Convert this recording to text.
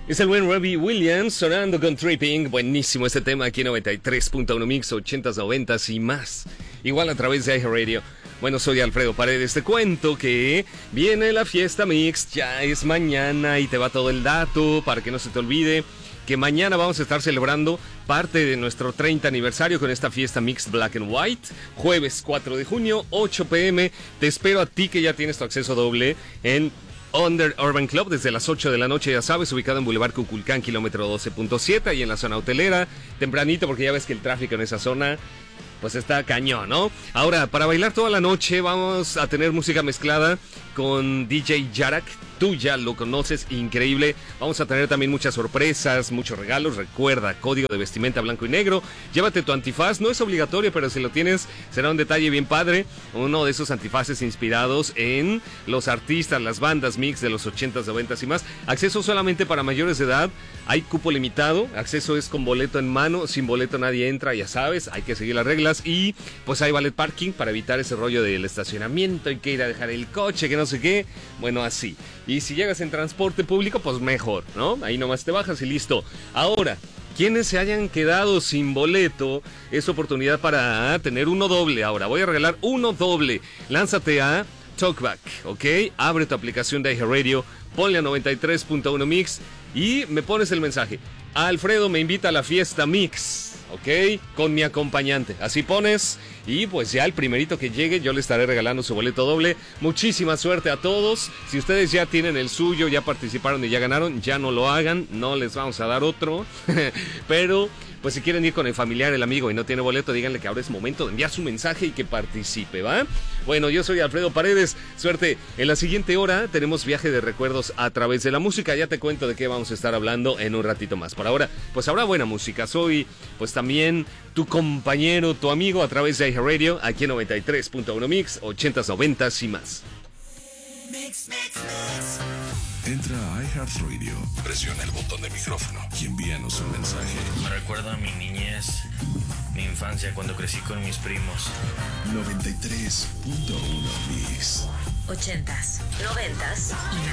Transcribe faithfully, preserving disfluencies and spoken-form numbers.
Es el buen Robbie Williams sonando con Tripping. Buenísimo este tema aquí en noventa y tres punto uno Mix, ochentas, noventas y más. Igual a través de iHeartRadio. Bueno, soy Alfredo Paredes. Te cuento que viene la fiesta Mix. Ya es mañana y te va todo el dato para que no se te olvide que mañana vamos a estar celebrando parte de nuestro treinta aniversario con esta fiesta Mix Black and White. Jueves cuatro de junio, ocho pe eme. Te espero a ti que ya tienes tu acceso doble en Under Urban Club desde las ocho de la noche, ya sabes, ubicado en Boulevard Cuculcán, kilómetro doce punto siete, y en la zona hotelera, tempranito, porque ya ves que el tráfico en esa zona pues está cañón, ¿no? Ahora, para bailar toda la noche vamos a tener música mezclada con D J Yarak. Tú ya lo conoces, increíble. Vamos a tener también muchas sorpresas, muchos regalos. Recuerda, código de vestimenta blanco y negro. Llévate tu antifaz, no es obligatorio, pero si lo tienes será un detalle bien padre. Uno de esos antifaces inspirados en los artistas, las bandas mix de los ochentas, noventas y más. Acceso solamente para mayores de edad. Hay cupo limitado. Acceso es con boleto en mano. Sin boleto nadie entra, ya sabes. Hay que seguir las reglas. Y pues hay valet parking para evitar ese rollo del estacionamiento. Hay que ir a dejar el coche, que no sé qué. Bueno, así. Y si llegas en transporte público, pues mejor, ¿no? Ahí nomás te bajas y listo. Ahora, quienes se hayan quedado sin boleto, es oportunidad para tener uno doble. Ahora, voy a regalar uno doble. Lánzate a Talkback, ¿ok? Abre tu aplicación de iHeartRadio, ponle a noventa y tres punto uno Mix y me pones el mensaje. Alfredo me invita a la fiesta Mix, ¿ok? Con mi acompañante. Así pones y pues ya el primerito que llegue yo le estaré regalando su boleto doble. Muchísima suerte a todos. Si ustedes ya tienen el suyo, ya participaron y ya ganaron, ya no lo hagan. No les vamos a dar otro. Pero pues si quieren ir con el familiar, el amigo y no tiene boleto, díganle que ahora es momento de enviar su mensaje y que participe, ¿va? Bueno, yo soy Alfredo Paredes. Suerte. En la siguiente hora tenemos viaje de recuerdos a través de la música. Ya te cuento de qué vamos a estar hablando en un ratito más. Por ahora, pues habrá buena música. Soy pues también tu compañero, tu amigo a través de iHeartRadio, aquí en noventa y tres punto uno Mix, ochentas, noventas y más. Mix, mix, mix. Entra a iHeartRadio, presiona el botón de micrófono y envíanos un mensaje. Me recuerda a mi niñez, mi infancia cuando crecí con mis primos. noventa y tres punto uno Mix. Ochentas, noventas y más.